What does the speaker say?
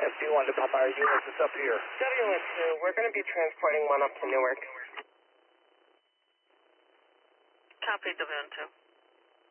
FD1 to Palmyra units, it's up here. WN2, we're going to be transporting one up to Newark. Copy, WN2.